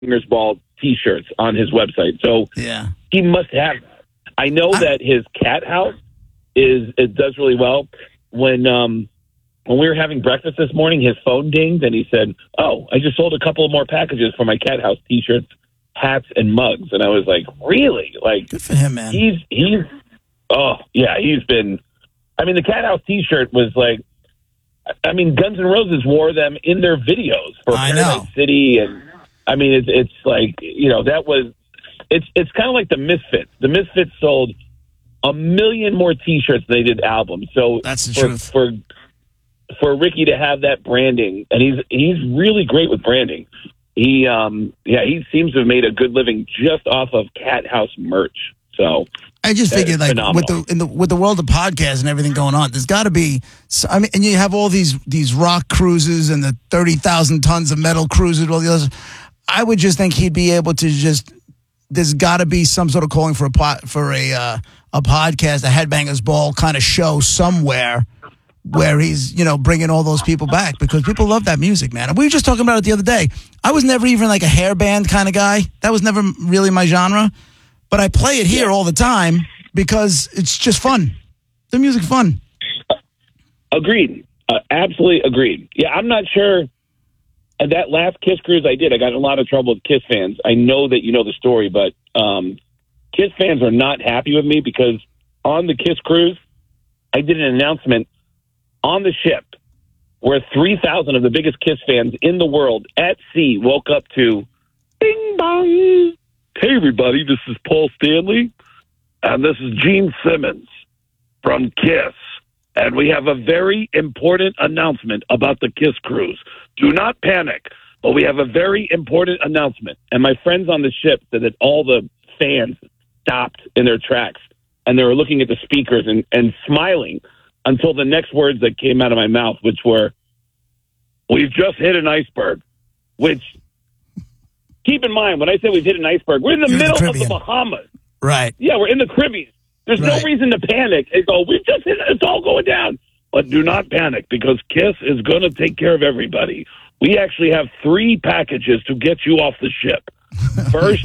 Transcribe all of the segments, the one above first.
Headbangers Ball T-shirts on his website. So he must have that. I know that his cat house it does really well. When we were having breakfast this morning, his phone dinged and he said, "Oh, I just sold a couple of more packages for my cat house T-shirts, hats, and mugs." And I was like, "Really?" Like, good for him, man. He's been. I mean, the cat house T-shirt was like. I mean, Guns N' Roses wore them in their videos for Paradise City, and I mean, it's like, you know, that was it's kind of like the Misfits. The Misfits sold 1 million more T-shirts than they did albums. So that's the truth. For Ricky to have that branding, and he's really great with branding. He seems to have made a good living just off of Cat House merch. So. I just figured, like, with the world of podcasts and everything going on, there's got to be. I mean, and you have all these rock cruises and the 30,000 tons of metal cruises, all the others. I would just think he'd be able to just. There's got to be some sort of calling for a podcast, a Headbangers Ball kind of show somewhere where he's, you know, bringing all those people back, because people love that music, man. And we were just talking about it the other day. I was never even like a hair band kind of guy. That was never really my genre. But I play it here all the time because it's just fun. The music's fun. Agreed. Absolutely agreed. Yeah, I'm not sure. That last Kiss cruise I did, I got in a lot of trouble with Kiss fans. I know that you know the story, but Kiss fans are not happy with me because on the Kiss cruise, I did an announcement on the ship where 3,000 of the biggest Kiss fans in the world at sea woke up to bing bong. Hey, everybody, this is Paul Stanley, and this is Gene Simmons from Kiss, and we have a very important announcement about the Kiss cruise. Do not panic, but we have a very important announcement. And my friends on the ship said that all the fans stopped in their tracks, and they were looking at the speakers and smiling until the next words that came out of my mouth, which were, "We've just hit an iceberg," which... Keep in mind, when I say we've hit an iceberg, we're in the middle of the Bahamas. Right. Yeah, we're in the Caribbean. There's no reason to panic. They go, we've just hit, it's all going down. But do not panic, because Kiss is going to take care of everybody. We actually have 3 packages to get you off the ship. First,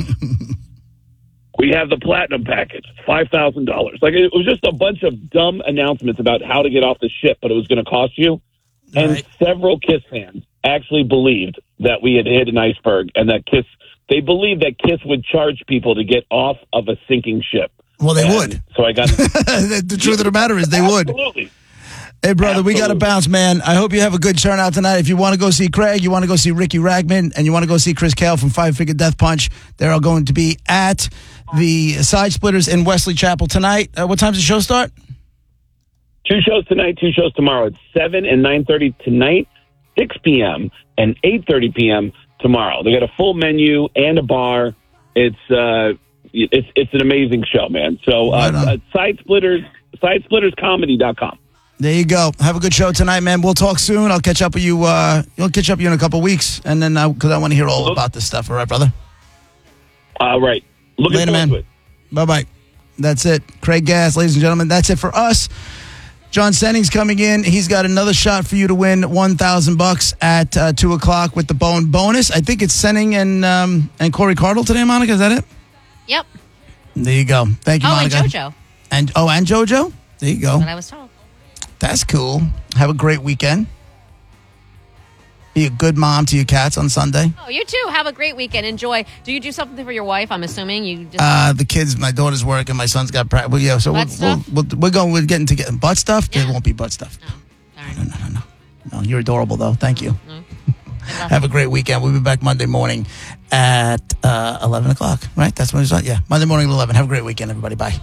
we have the Platinum package, $5,000. Like, it was just a bunch of dumb announcements about how to get off the ship, but it was going to cost you. And several Kiss fans actually believed that we had hit an iceberg, and that they believed that Kiss would charge people to get off of a sinking ship. Well, they would. So I got the truth of the matter is they would. Absolutely. Hey, brother, we got to bounce, man. I hope you have a good turnout tonight. If you want to go see Craig, you want to go see Ricky Ragman, and you want to go see Chris Cale from Five Finger Death Punch, they're all going to be at the Side Splitters in Wesley Chapel tonight. What time does the show start? 2 shows tonight, 2 shows tomorrow. It's 7 and 9:30 tonight, 6 p.m. and 8:30 p.m. tomorrow. They got a full menu and a bar. It's an amazing show, man. So sidesplitterscomedy.com. There you go. Have a good show tonight, man. We'll talk soon. I'll catch up with you. You'll catch up with you in a couple of weeks, and then because I want to hear all about this stuff. All right, brother. All right. Looking Later, man. Bye-bye. That's it. Craig Gass, ladies and gentlemen. That's it for us. John Senning's coming in. He's got another shot for you to win $1,000 at 2 o'clock with the Bone bonus. I think it's Senning and Corey Cardle today, Monica. Is that it? Yep. There you go. Thank you, Monica. And JoJo. And JoJo? There you go. That's what I was told. That's cool. Have a great weekend. Be a good mom to your cats on Sunday. Oh, you too. Have a great weekend. Enjoy. Do you do something for your wife? I'm assuming you just... The kids, my daughter's working, my son's got practice. Well, yeah, so we're getting to butt stuff. Yeah. There won't be butt stuff. No. No, you're adorable, though. Thank you. Have a great weekend. We'll be back Monday morning at 11 o'clock, right? That's when it's on. Yeah, Monday morning at 11. Have a great weekend, everybody. Bye.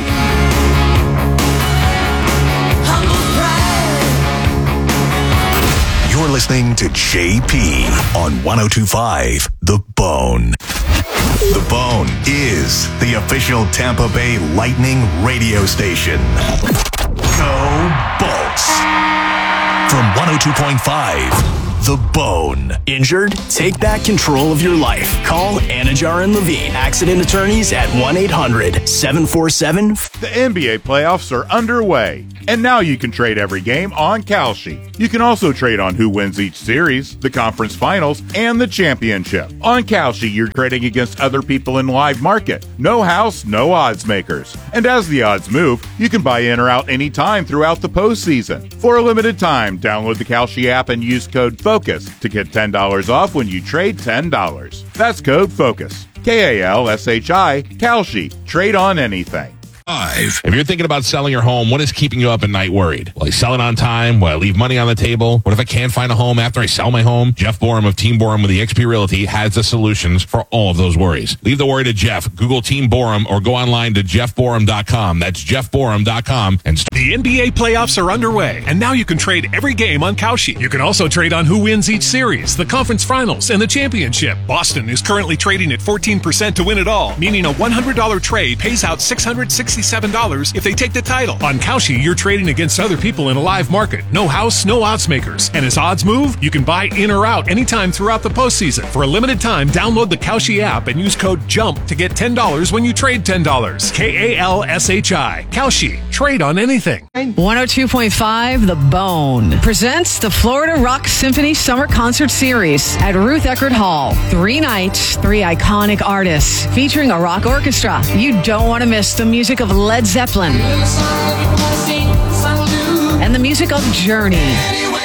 You're listening to JP on 102.5 The Bone. The Bone is the official Tampa Bay Lightning radio station. Go Bolts. From 102.5 The Bone. Injured? Take back control of your life. Call Anajar and Levine, accident attorneys at 1-800-747. The NBA playoffs are underway. And now you can trade every game on Kalshi. You can also trade on who wins each series, the conference finals, and the championship. On Kalshi, you're trading against other people in live market. No house, no odds makers. And as the odds move, you can buy in or out anytime throughout the postseason. For a limited time, download the Kalshi app and use code FOCUS to get $10 off when you trade $10. That's code FOCUS. Kalshi, Kalshi. Trade on anything. If you're thinking about selling your home, what is keeping you up at night worried? Will I sell it on time? Will I leave money on the table? What if I can't find a home after I sell my home? Jeff Borum of Team Borum with eXp Realty has the solutions for all of those worries. Leave the worry to Jeff. Google Team Borum or go online to jeffborum.com. That's jeffborum.com. And the NBA playoffs are underway, and now you can trade every game on Kalshi. You can also trade on who wins each series, the conference finals, and the championship. Boston is currently trading at 14% to win it all, meaning a $100 trade pays out $667 if they take the title. On Kalshi, you're trading against other people in a live market. No house, no odds makers. And as odds move, you can buy in or out anytime throughout the postseason. For a limited time, download the Kalshi app and use code JUMP to get $10 when you trade $10. Kalshi. Kalshi. Trade on anything. 102.5 The Bone presents the Florida Rock Symphony Summer Concert Series at Ruth Eckerd Hall. 3 nights, 3 iconic artists featuring a rock orchestra. You don't want to miss the music of Led Zeppelin and the music of Journey.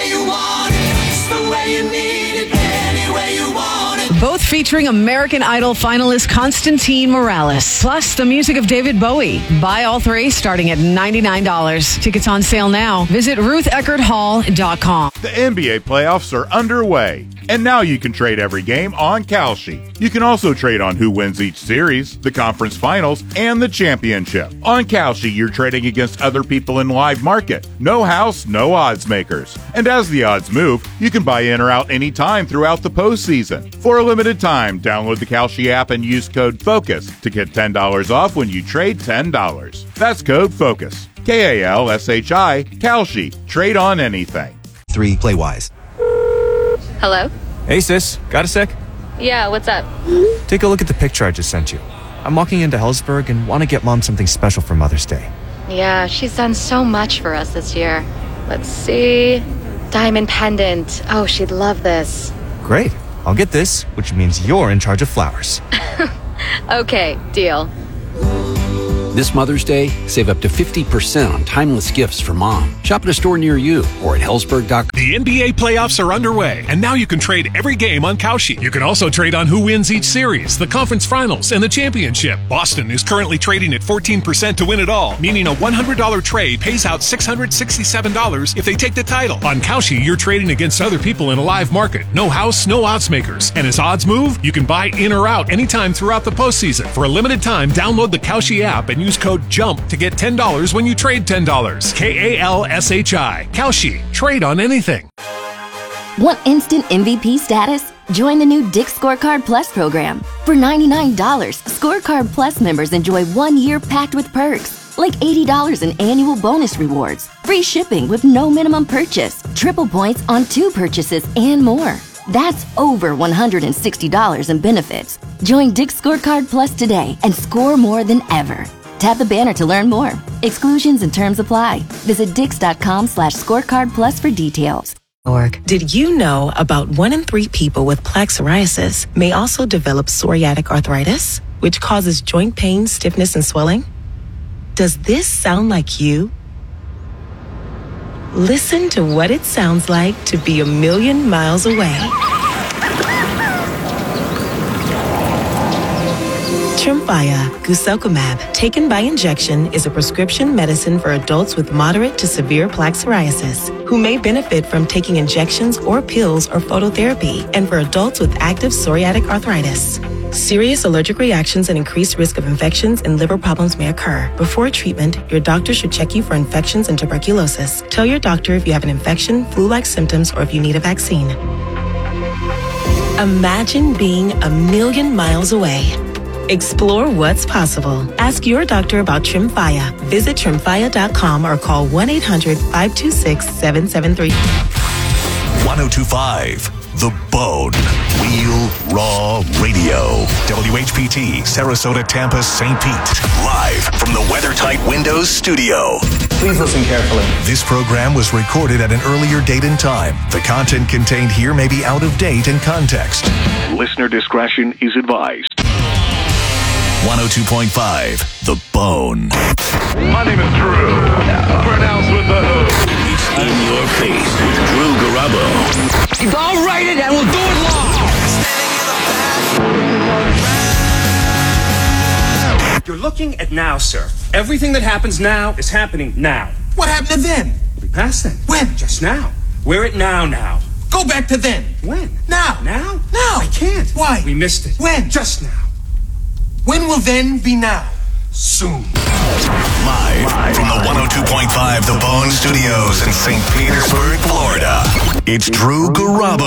Both featuring American Idol finalist Constantine Morales, plus the music of David Bowie. Buy all 3 starting at $99. Tickets on sale now. Visit RuthEckerdHall.com. The NBA playoffs are underway, and now you can trade every game on Kalshi. You can also trade on who wins each series, the conference finals, and the championship. On Kalshi, you're trading against other people in live market. No house, no odds makers. And as the odds move, you can buy in or out anytime throughout the postseason. For a limited time, download the Kalshi app and use code FOCUS to get $10 off when you trade $10. That's code FOCUS. Kalshi. Kalshi. Trade on anything. 3 Playwise. Hello? Hey sis, got a sec? Yeah, what's up? Take a look at the picture I just sent you. I'm walking into Hellsberg and want to get Mom something special for Mother's Day. Yeah, she's done so much for us this year. Let's see. Diamond pendant. Oh, she'd love this. Great. I'll get this, which means you're in charge of flowers. Okay, deal. This Mother's Day, save up to 50% on timeless gifts for Mom. Shop at a store near you or at Hellsberg.com. The NBA playoffs are underway, and now you can trade every game on Kalshi. You can also trade on who wins each series, the conference finals, and the championship. Boston is currently trading at 14% to win it all, meaning a $100 trade pays out $667 if they take the title. On Kalshi, you're trading against other people in a live market. No house, no odds makers. And as odds move, you can buy in or out anytime throughout the postseason. For a limited time, download the Kalshi app and use code JUMP to get $10 when you trade $10. Kalshi. Kalshi. Trade on anything. Want instant MVP status? Join the new Dick's Scorecard Plus program. For $99, Scorecard Plus members enjoy 1 year packed with perks, like $80 in annual bonus rewards, free shipping with no minimum purchase, triple points on 2 purchases, and more. That's over $160 in benefits. Join Dick's Scorecard Plus today and score more than ever. Tap the banner to learn more. Exclusions and terms apply. Visit Dix.com/scorecard+ for details. Did you know about 1 in 3 people with plaque psoriasis may also develop psoriatic arthritis, which causes joint pain, stiffness, and swelling? Does this sound like you? Listen to what it sounds like to be a million miles away. Tremfya guselkumab, taken by injection, is a prescription medicine for adults with moderate to severe plaque psoriasis who may benefit from taking injections or pills or phototherapy, and for adults with active psoriatic arthritis. Serious allergic reactions and increased risk of infections and liver problems may occur. Before treatment, your doctor should check you for infections and tuberculosis. Tell your doctor if you have an infection, flu-like symptoms, or if you need a vaccine. Imagine being a million miles away. Explore what's possible. Ask your doctor about Tremfya. Visit Tremfya.com or call 1-800-526-7733. 1025 The Bone. Real Raw Radio. WHPT, Sarasota, Tampa, St. Pete. Live from the WeatherTight Windows studio. Please listen carefully. This program was recorded at an earlier date and time. The content contained here may be out of date and context. Listener discretion is advised. 102.5, The Bone. My name is Drew. Pronounced with the hook. It's in your face with Drew Garabo. I'll write it and we'll do it live. You're looking at now, sir. Everything that happens now is happening now. What happened to then? We passed then. When? Just now. We're at now. Go back to then. When? Now. Now? Now. I can't. Why? We missed it. When? Just now. When will then be now? Soon. Live from the 102.5 The Bone Studios in St. Petersburg, Florida. It's Drew Garabo.